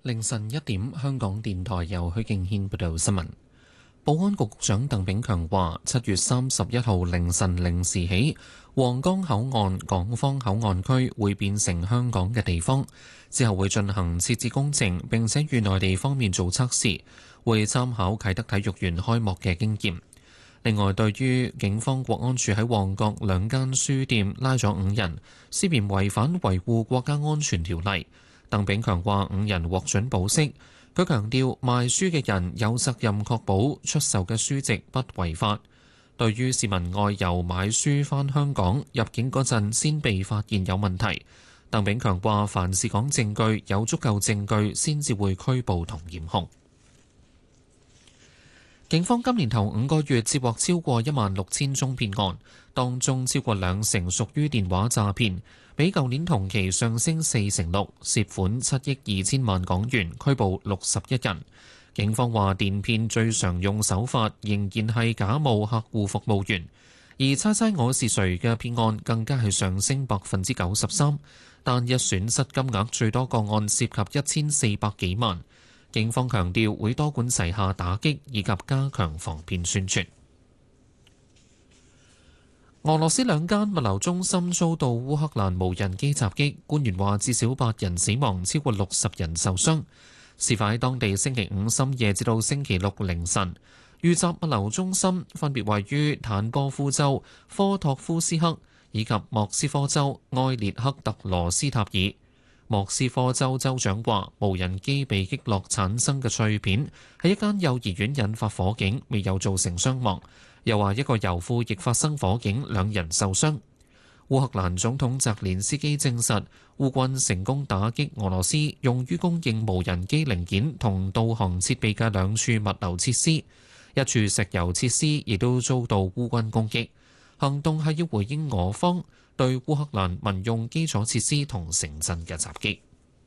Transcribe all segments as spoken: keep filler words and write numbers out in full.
凌晨一點，香港電台由許敬軒報道新聞。保安局局長鄧炳強話：七月三十一號凌晨零時起，皇崗口岸港方口岸區會變成香港嘅地方，之後會進行設置工程，並且與內地方面做測試，會參考啟德體育園開幕嘅經驗。另外，對於警方國安處喺旺角兩間書店拉咗五人，涉嫌違反維護國家安全條例，鄧炳強話五人獲准保釋。佢強調賣書嘅人有責任確保出售嘅書籍不違法。對於市民外遊買書返香港入境嗰陣先被發現有問題，鄧炳強話凡事講證據，有足夠證據先至會拘捕同檢控。警方今年頭五個月接獲超過一萬六千宗騙案，當中超過兩成屬於電話詐騙，比舊年同期上升四成六，涉款七億二千萬港元，拘捕六十一人。警方話電騙最常用手法仍然係假冒客戶服務員，而猜猜我是誰嘅騙案更加係上升百分之九十三，單一損失金額最多個案涉及一千四百幾萬。警方強調會多管齊下打擊以及加強防騙宣傳。俄羅斯兩間物流中心遭到烏克蘭無人機襲擊，官員話至少八人死亡，超過六十人受傷。事發喺當地星期五深夜至到星期六凌晨，遇襲物流中心分別位於坦波夫州科托夫斯克以及莫斯科州埃列克特羅斯塔爾。莫斯科州州長話，無人機被擊落產生嘅碎片喺一間幼兒園引發火警，未有造成傷亡。又話一個油庫亦發生火警，兩人受傷。烏克蘭總統澤連斯基證實，烏軍成功打擊俄羅斯用於供應無人機零件同導航設備嘅兩處物流設施，一處石油設施亦都遭到烏軍攻擊。行動係要回應俄方對烏克蘭民用基礎設施同城鎮嘅襲擊。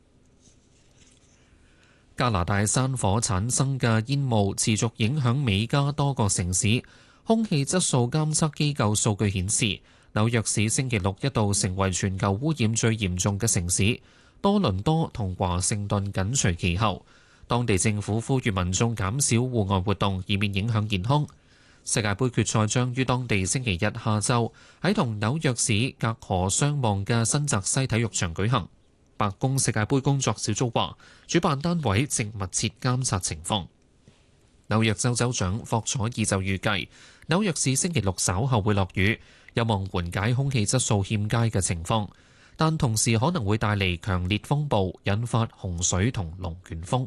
加拿大山火產生嘅煙霧持續影響美加多個城市，空氣質素監測機構數據顯示，紐約市星期六一度成為全球污染最嚴重嘅城市，多倫多同華盛頓緊隨其後。當地政府呼籲民眾減少戶外活動，以免影響健康。世界盃決賽將於當地星期日下晝喺同紐約市隔河相望嘅新澤西體育場舉行。白宮世界盃工作小組話，主辦單位正密切監察情況。紐約州州長霍楚爾就預計，紐約市星期六稍後會落雨，有望緩解空氣質素欠佳嘅情況，但同時可能會帶嚟強烈風暴，引發洪水同龍捲風。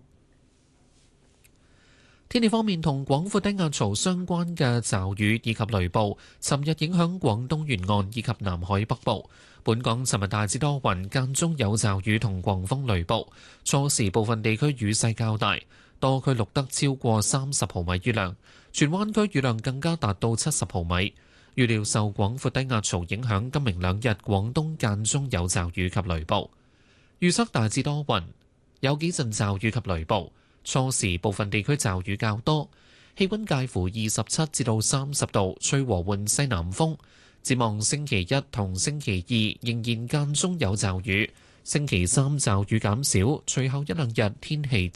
天氣方面，同廣闊低壓槽相關嘅驟雨以及雷暴，尋日影響廣東沿岸以及南海北部。本港尋日大致多雲，間中有驟雨同狂風雷暴，初時部分地區雨勢較大，多區錄得超過三十毫米雨量，荃灣區雨量更加達到七十毫米。預料受廣闊低壓槽影響，今明兩日廣東間中有驟雨及雷暴。預測大致多雲，有幾陣驟雨及雷暴。初時部分地區驟雨較多，氣溫介乎二十七至到三十度，吹和緩西南風。展望星期一同星期二仍然間中有驟雨，星期三驟雨減少，隨後一兩日天氣